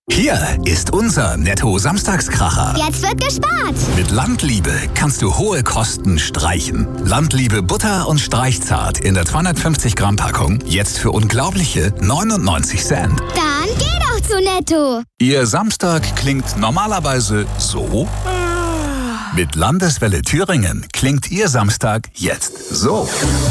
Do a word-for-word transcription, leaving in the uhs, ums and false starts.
Hier ist unser Netto-Samstagskracher. Jetzt wird gespart. Mit Landliebe kannst du hohe Kosten streichen. Landliebe Butter und Streichzart in der zweihundertfünfzig Gramm Packung jetzt für unglaubliche neunundneunzig Cent. Dann geh doch zu Netto. Ihr Samstag klingt normalerweise so. Mit Landeswelle Thüringen klingt Ihr Samstag jetzt so.